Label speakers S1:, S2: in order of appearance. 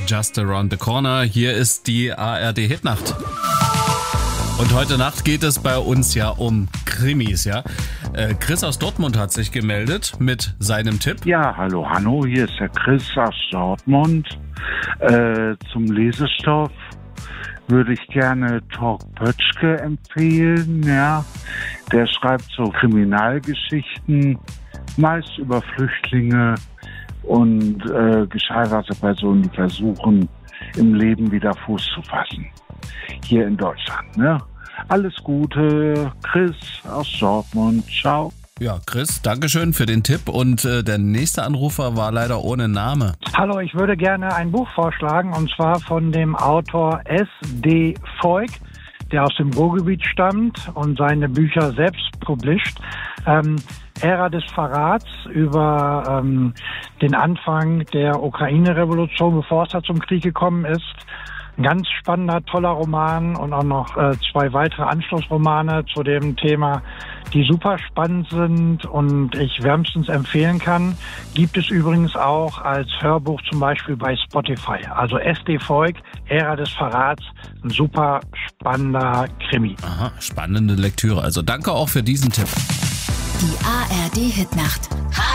S1: Just Around the Corner. Hier ist die ARD Hitnacht. Und heute Nacht geht es bei uns ja um Krimis, ja. Chris aus Dortmund hat sich gemeldet mit seinem Tipp.
S2: Ja, hallo Hanno, hier ist der Chris aus Dortmund. Zum Lesestoff würde ich gerne Tork Pötschke empfehlen, ja. Der schreibt so Kriminalgeschichten, meist über Flüchtlinge und gescheiterte Personen, die versuchen, im Leben wieder Fuß zu fassen. Hier in Deutschland, ne? Alles Gute, Chris aus Dortmund. Ciao.
S1: Ja, Chris, Dankeschön für den Tipp. Und der nächste Anrufer war leider ohne Name.
S3: Hallo, ich würde gerne ein Buch vorschlagen, und zwar von dem Autor S.D. Voigt, der aus dem Ruhrgebiet stammt und seine Bücher selbst published. Ära des Verrats, über den Anfang der Ukraine-Revolution, bevor es da zum Krieg gekommen ist. Ein ganz spannender, toller Roman und auch noch 2 weitere Anschlussromane zu dem Thema, die super spannend sind und ich wärmstens empfehlen kann. Gibt es übrigens auch als Hörbuch zum Beispiel bei Spotify. Also S.D. Voigt, Ära des Verrats, ein super spannender Krimi.
S1: Aha, spannende Lektüre. Also danke auch für diesen Tipp.
S4: Die ARD Hitnacht.